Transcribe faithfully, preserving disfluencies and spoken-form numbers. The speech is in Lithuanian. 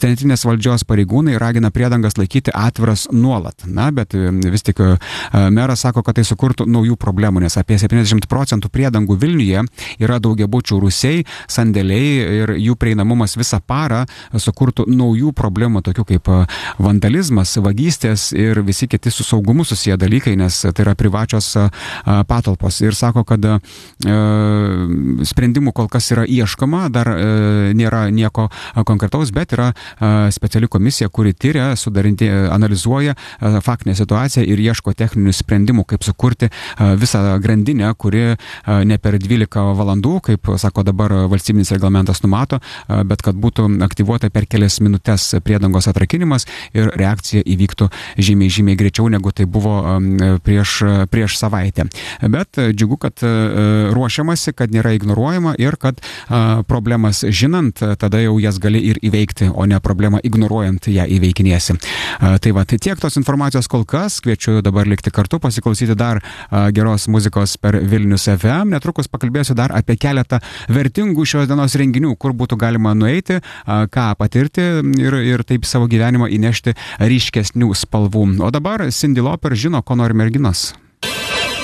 centrinės valdžios pareigūnai ragina priedangas laikyti atviras nuolat. Na, bet vis tik meras sako, kad tai sukurtų naujų problemų, nes apie septyniasdešimt procentų priedangų Vilniuje yra daugiabučių rūsiai, sandėliai ir jų prieinamumas visą parą sukurtų naujų problemų, tokių kaip vandalizmas, vagystės ir visi kiti su saugumu susiję dalykai, nes tai yra privačios patalpos. Ir sako, kad e, sprendimų kol kas yra ieškoma, dar e, nėra nieko konkretaus, bet yra e, speciali komisija, kuri tyria, sudarinti, analizuoja e, faktinę situaciją ir ieško techninių sprendimų, kaip sukurti e, visą grandinę, kuri e, ne per dvylika valandų, kaip sako dabar valstybinis reglamentas numato, e, bet kad būtų aktyvuota per kelias minutės priedangos atrakinimas ir reakcija įvyktų žymiai, žymiai greičiau, negu tai buvo e, prieš, prieš savaitę. Bet džiugu, kad ruošiamasi, kad nėra ignoruojama ir kad a, problemas žinant, tada jau jas gali ir įveikti, o ne problemą ignoruojant ją įveikinėsi. A, tai va, tai tiek tos informacijos kol kas. Kviečiu dabar likti kartu, pasiklausyti dar a, geros muzikos per Vilnius F M. Netrukus pakalbėsiu dar apie keletą vertingų šios dienos renginių, kur būtų galima nueiti, a, ką patirti ir, ir taip savo gyvenimą įnešti ryškesnių spalvų. O dabar Cyndi Lauper žino, ko nori merginos.